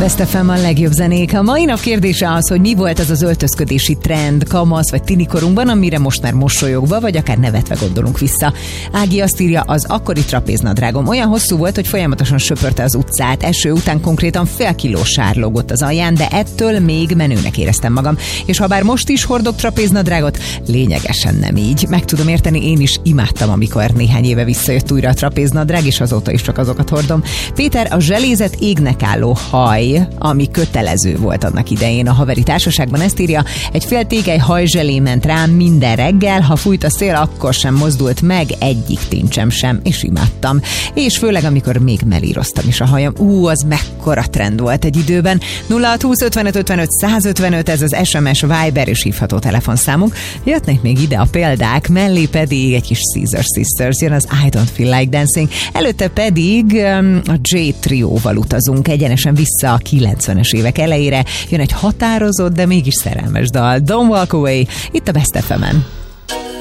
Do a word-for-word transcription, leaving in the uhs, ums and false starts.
Best ef em a legjobb zenék. A mai nap kérdése az, hogy mi volt az az öltözködési trend kamasz vagy tinikorunkban, amire most már mosolyogva, vagy akár nevetve gondolunk vissza. Ági azt írja, az akkori trapéznadrágom olyan hosszú volt, hogy folyamatosan söpörte az utcát. Eső után konkrétan fél kilós sár lógott az alján, de ettől még menőnek éreztem magam. És ha bár most is hordok trapéznadrágot, lényegesen nem így. Meg tudom érteni, én is imádtam, amikor néhány éve visszajött újra a trapéznadrág, és azóta is csak azokat hordom. Péter, a zselézet égnek álló haj, ami kötelező volt annak idején a haveri társaságban, ezt írja, egy fél tégely hajzselé ment rám minden reggel, ha fújt a szél, akkor sem mozdult meg egyik tincsem sem, és imádtam. És főleg, amikor még melíroztam is a hajam. Ú, az mekkora trend volt egy időben. nulla hat húsz ötvenöt ötvenöt százötvenöt, ez az es em es, Viber és hívható telefonszámunk. Jöttnek még ide a példák, mellé pedig egy kis Caesar Sisters, jön az I Don't Feel Like Dancing, előtte pedig um, a J Trióval utazunk egyenesen vissza a kilencvenes évek elejére, jön egy határozott, de mégis szerelmes dal, Don't Walk Away, itt a Best ef emen.